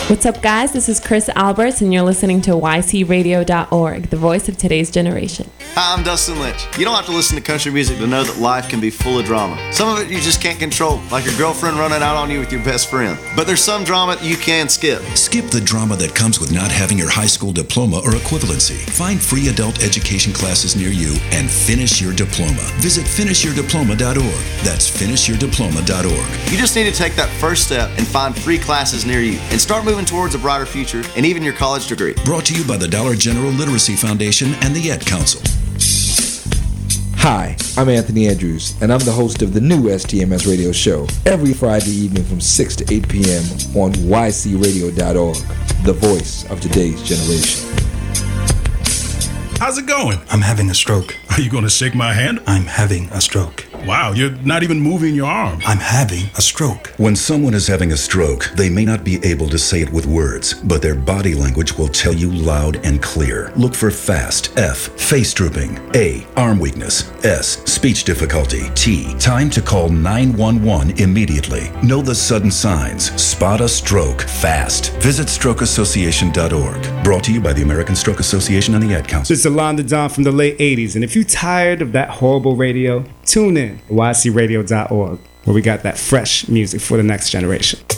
What's up, guys? This is Chris Alberts, and you're listening to YCRadio.org, the voice of today's generation. Hi, I'm Dustin Lynch. You don't have to listen to country music to know that life can be full of drama. Some of it you just can't control, like your girlfriend running out on you with your best friend. But there's some drama you can skip. Skip the drama that comes with not having your high school diploma or equivalency. Find free adult education classes near you and finish your diploma. Visit finishyourdiploma.org. That's finishyourdiploma.org. You just need to take that first step and find free classes near you and start moving towards a brighter future and even your college degree. Brought to you by the Dollar General Literacy Foundation and the Ed Council. Hi, I'm Anthony Andrews, and I'm the host of the new STMS radio show every Friday evening from 6 to 8 p.m. on YCRadio.org, the voice of today's generation. How's it going? I'm having a stroke. Are you going to shake my hand? I'm having a stroke. Wow, you're not even moving your arm. I'm having a stroke. When someone is having a stroke, they may not be able to say it with words, but their body language will tell you loud and clear. Look for FAST. F, face drooping. A, arm weakness. S, speech difficulty. T, time to call 911 immediately. Know the sudden signs. Spot a stroke fast. Visit strokeassociation.org. Brought to you by the American Stroke Association and the Ad Council. This is Alonda Don from the late 80s, and if you're tired of that horrible radio, tune in to YCRadio.org, where we got that fresh music for the next generation.